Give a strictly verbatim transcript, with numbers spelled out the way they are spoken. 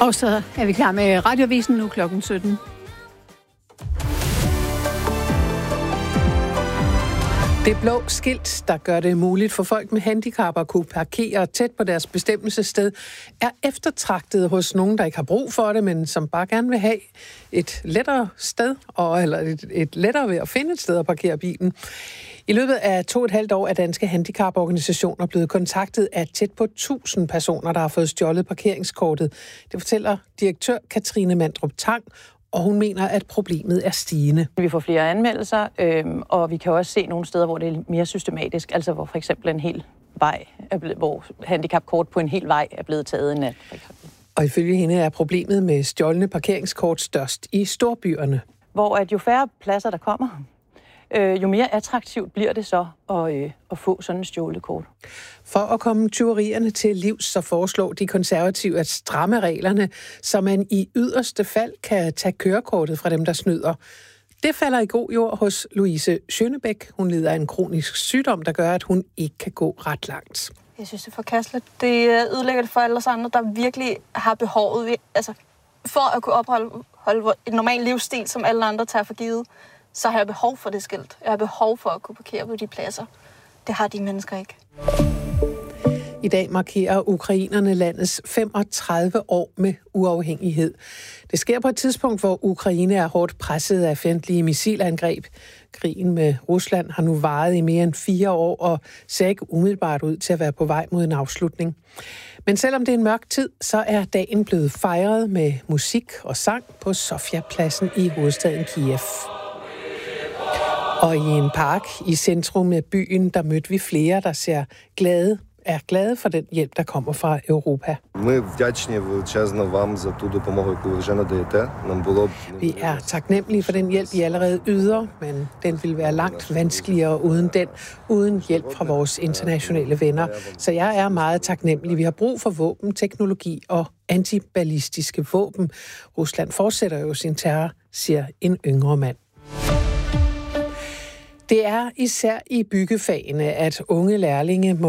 Og så er vi klar med Radioavisen nu klokken sytten. Det blå skilt, der gør det muligt for folk med handicap at kunne parkere tæt på deres bestemmelsessted, er eftertragtet hos nogen, der ikke har brug for det, men som bare gerne vil have et lettere sted, og, eller et, et lettere ved at finde et sted at parkere bilen. I løbet af to og et halvt år er danske handicaporganisationer blevet kontaktet af tæt på tusind personer, der har fået stjålet parkeringskortet. Det fortæller direktør Katrine Mandrup Tang, og hun mener, at problemet er stigende. Vi får flere anmeldelser, øhm, og vi kan også se nogle steder, hvor det er mere systematisk. Altså hvor for eksempel en hel vej, er blevet, hvor handicapkort på en hel vej er blevet taget en nat. For eksempel. Og ifølge hende er problemet med stjålne parkeringskort størst i storbyerne. Hvor at jo færre pladser, der kommer, øh, jo mere attraktivt bliver det så at, øh, at få sådan en stjålet kort. For at komme tyverierne til livs, så foreslår de konservative at stramme reglerne, så man i yderste fald kan tage kørekortet fra dem, der snyder. Det falder i god jord hos Louise Schønebæk. Hun lider af en kronisk sygdom, der gør, at hun ikke kan gå ret langt. Jeg synes, det er forkasteligt. Det ødelægger det for alle os andre, der virkelig har behovet altså, for at kunne opholde holde en normal livsstil, som alle andre tager for givet. Så har jeg behov for det skilt. Jeg har behov for at kunne parkere på de pladser. Det har de mennesker ikke. I dag markerer ukrainerne landets femogtredive år med uafhængighed. Det sker på et tidspunkt, hvor Ukraine er hårdt presset af fjendtlige missilangreb. Krigen med Rusland har nu varet i mere end fire år og ser ikke umiddelbart ud til at være på vej mod en afslutning. Men selvom det er en mørk tid, så er dagen blevet fejret med musik og sang på Sofia-pladsen i hovedstaden Kiev. Og i en park i centrum af byen, der mødte vi flere, der ser glade, er glade for den hjælp, der kommer fra Europa. Vi er taknemmelige for den hjælp, I allerede yder, men den vil være langt vanskeligere uden den, uden hjælp fra vores internationale venner. Så jeg er meget taknemmelig. Vi har brug for våben, teknologi og antiballistiske våben. Rusland fortsætter jo sin terror, siger en yngre mand. Det er især i byggefagene, at unge lærlinge må